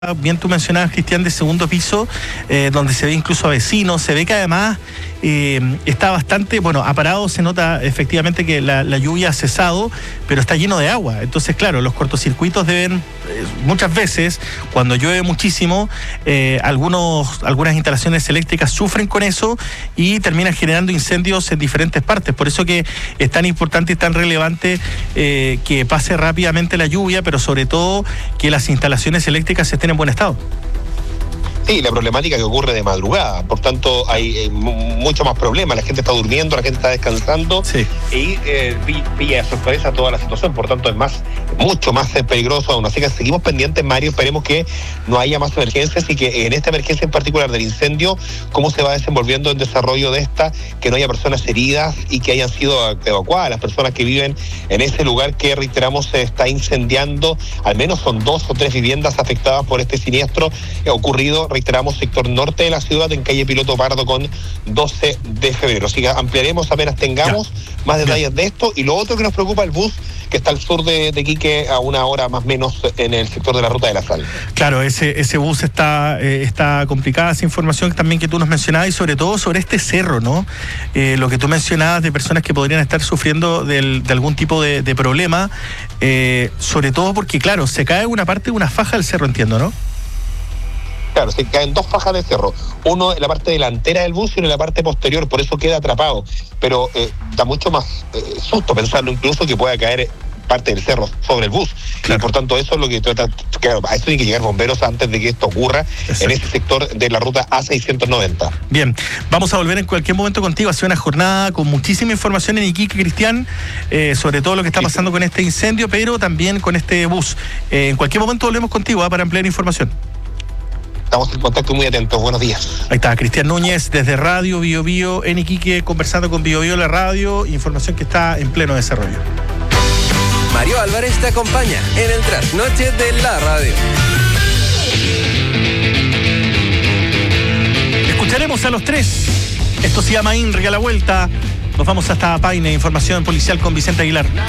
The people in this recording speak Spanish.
bien tú mencionabas, Cristian, de segundo piso, donde se ve incluso a vecinos, se ve que además está bastante, ha parado, se nota efectivamente que la lluvia ha cesado, pero está lleno de agua. Entonces, claro, los cortocircuitos deben, muchas veces, cuando llueve muchísimo, algunas instalaciones eléctricas sufren con eso y terminan generando incendios en diferentes partes. Por eso que es tan importante y tan relevante que pase rápidamente la lluvia, pero sobre todo que las instalaciones eléctricas estén en buen estado. Sí, la problemática que ocurre de madrugada, por tanto hay mucho más problemas, la gente está durmiendo, la gente está descansando, sí. Y pilla de sorpresa toda la situación, por tanto es mucho más peligroso aún, así que seguimos pendientes, Mario, esperemos que no haya más emergencias y que en esta emergencia en particular del incendio, cómo se va desenvolviendo el desarrollo de esta, que no haya personas heridas y que hayan sido evacuadas las personas que viven en ese lugar que, reiteramos, se está incendiando. Al menos son 2 o 3 viviendas afectadas por este siniestro ocurrido, reiteramos, sector norte de la ciudad, en calle Piloto Pardo con 12 de febrero. Así que ampliaremos apenas tengamos más detalles de esto. Y lo otro que nos preocupa, el bus que está al sur de Iquique, a 1 hora más o menos en el sector de la Ruta de la Sal. Claro, ese bus está complicada, esa información también que tú nos mencionabas, y sobre todo sobre este cerro, ¿no? Lo que tú mencionabas de personas que podrían estar sufriendo de algún tipo de problema, sobre todo porque, claro, se cae una parte de una faja del cerro, entiendo, ¿no? Claro, se caen 2 fajas de cerro, uno en la parte delantera del bus y uno en la parte posterior, por eso queda atrapado, pero da mucho más susto pensarlo incluso que pueda caer parte del cerro sobre el bus. Claro. Y por tanto eso es lo que trata, claro, a eso tienen que llegar bomberos antes de que esto ocurra. Exacto. En ese sector de la ruta A690. Bien, vamos a volver en cualquier momento contigo. Ha sido una jornada con muchísima información en Iquique, Cristian, sobre todo lo que está pasando con este incendio, pero también con este bus. En cualquier momento volvemos contigo para ampliar información. Estamos en contacto, muy atentos. Buenos días. Ahí está, Cristian Núñez, desde Radio Bio Bio en Iquique, conversando con Bio Bio la radio, información que está en pleno desarrollo. Mario Álvarez te acompaña en el trasnoche de la radio. Escucharemos a los 3. Esto se llama INRI a la vuelta. Nos vamos hasta Paine, información policial con Vicente Aguilar.